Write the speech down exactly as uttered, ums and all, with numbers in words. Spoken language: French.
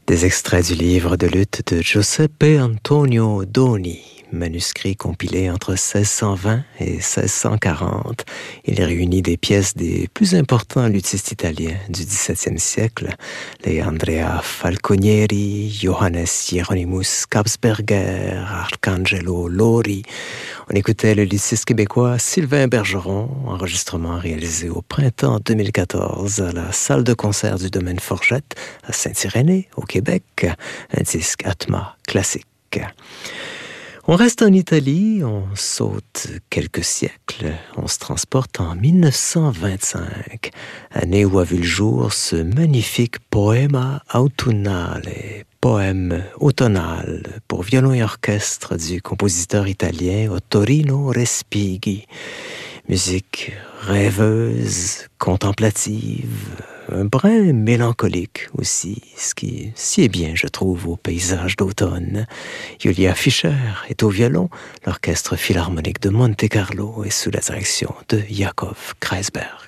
Des extraits du livre de luth de Giuseppe Antonio Doni, manuscrit compilé entre seize cent vingt et seize cent quarante. Il réunit des pièces des plus importants luthistes italiens du dix-septième siècle, les Andrea Falconieri, Johannes Hieronymus Kapsberger, Arcangelo Lori. On écoutait le luthiste québécois Sylvain Bergeron, enregistrement réalisé au printemps deux mille quatorze à la salle de concert du domaine Forgette à Saint-Irénée, au Québec, un disque Atma classique. On reste en Italie, on saute quelques siècles, on se transporte en mille neuf cent vingt-cinq, année où a vu le jour ce magnifique Poema Autunnale, poème automnal pour violon et orchestre du compositeur italien Ottorino Respighi. Musique rêveuse, contemplative, un brin mélancolique aussi, ce qui si est bien, je trouve, au paysage d'automne. Julia Fischer est au violon, l'orchestre philharmonique de Monte-Carlo est sous la direction de Yakov Kreisberg.